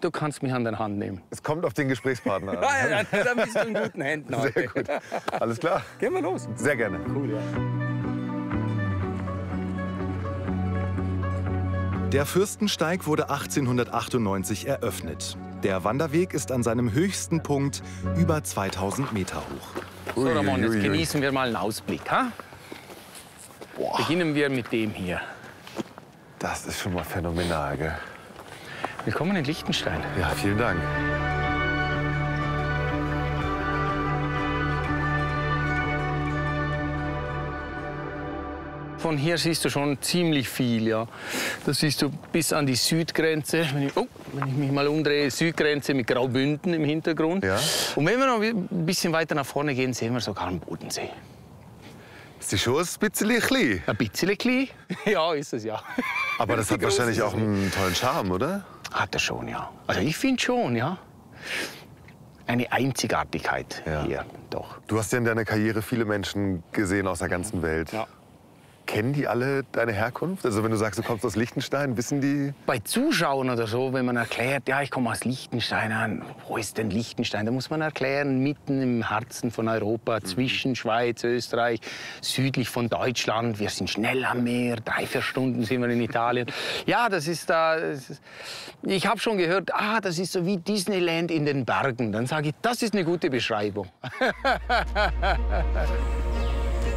du kannst mich an der Hand nehmen. Es kommt auf den Gesprächspartner an. Ja, dann bist du in guten Händen heute. Sehr gut. Alles klar. Gehen wir los. Sehr gerne. Cool, ja. Der Fürstensteig wurde 1898 eröffnet. Der Wanderweg ist an seinem höchsten Punkt über 2000 Meter hoch. So, Ramon, jetzt genießen wir mal einen Ausblick. Ha? Beginnen wir mit dem hier. Das ist schon mal phänomenal, gell? Willkommen in Liechtenstein. Ja, vielen Dank. Von hier siehst du schon ziemlich viel, ja. Das siehst du bis an die Südgrenze. Wenn ich mich mal umdrehe, Südgrenze mit Graubünden im Hintergrund. Ja. Und wenn wir noch ein bisschen weiter nach vorne gehen, sehen wir sogar einen Bodensee. Ist die schon ein bisschen klein? Ein bisschen klein? Ja, ist es ja. Aber das hat wahrscheinlich auch einen tollen Charme, oder? Hat er schon, ja. Also ich finde schon, ja. Eine Einzigartigkeit hier, doch. Du hast ja in deiner Karriere viele Menschen gesehen aus der ganzen Welt. Ja. Kennen die alle deine Herkunft? Also wenn du sagst, du kommst aus Liechtenstein, wissen die? Bei Zuschauern oder so, wenn man erklärt, ja, ich komme aus Liechtenstein, wo ist denn Liechtenstein? Da muss man erklären, mitten im Herzen von Europa, zwischen Schweiz, Österreich, südlich von Deutschland. Wir sind schnell am Meer, 3-4 Stunden sind wir in Italien. Ja, das ist da. Ich habe schon gehört, das ist so wie Disneyland in den Bergen. Dann sage ich, das ist eine gute Beschreibung.